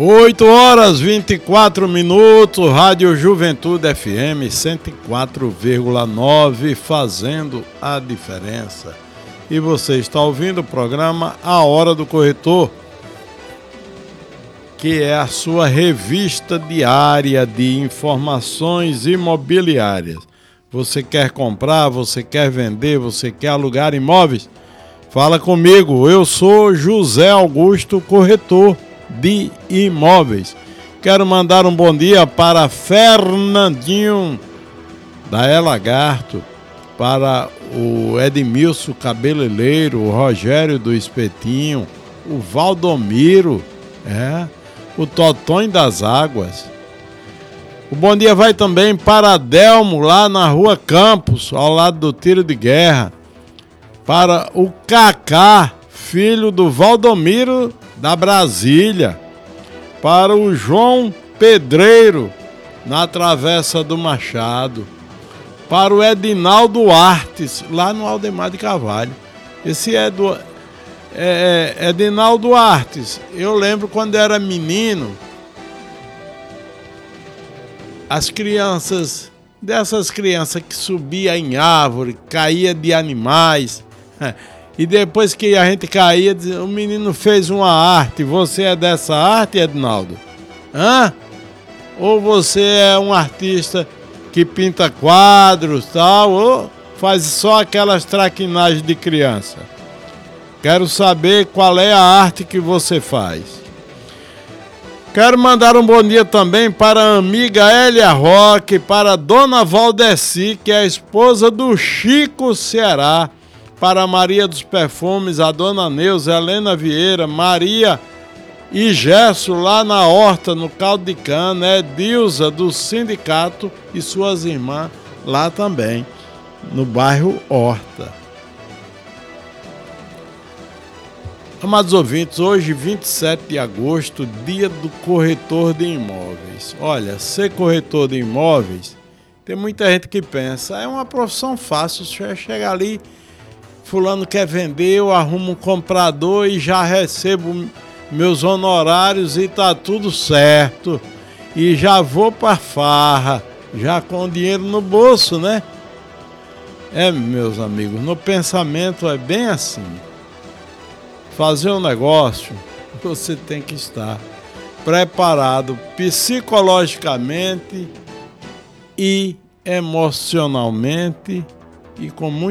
8h24, Rádio Juventude FM 104,9, fazendo a diferença. E você está ouvindo o programa A Hora do Corretor, que é a sua revista diária de informações imobiliárias. Você quer comprar, você quer vender, você quer alugar imóveis? Fala comigo, eu sou José Augusto, corretor de imóveis. Quero mandar um bom dia para Fernandinho da Lagarto, para o Edmilson Cabeleireiro, o Rogério do Espetinho, o Valdomiro, o Totonho das Águas. O bom dia vai também para Adelmo, lá na Rua Campos, ao lado do Tiro de Guerra. Para o Cacá, filho do Valdomiro da Brasília. Para o João Pedreiro, na Travessa do Machado. Para o Edinaldo Artes, lá no Aldemar de Carvalho. Esse é do Edinaldo Artes. Eu lembro quando era menino, as crianças, dessas crianças que subia em árvore, caía de animais, e depois que a gente caía, o menino fez uma arte. Você é dessa arte, Edinaldo? Ou você é um artista que pinta quadros, tal, ou faz só aquelas traquinagens de criança? Quero saber qual é a arte que você faz. Quero mandar um bom dia também para a amiga Elia Roque, para a dona Valdeci, que é a esposa do Chico Ceará, para a Maria dos Perfumes, a dona Neuza, Helena Vieira, Maria e Gesso, lá na Horta, no Caldo de Cana, Edilza do Sindicato e suas irmãs lá também, no bairro Horta. Amados ouvintes, hoje 27 de agosto, dia do corretor de imóveis. Olha, ser corretor de imóveis, tem muita gente que pensa, é uma profissão fácil, você chega ali, fulano quer vender, eu arrumo um comprador e já recebo meus honorários e tá tudo certo. E já vou pra farra, já com dinheiro no bolso, né? Meus amigos, no pensamento é bem assim. Fazer um negócio, você tem que estar preparado psicologicamente e emocionalmente e com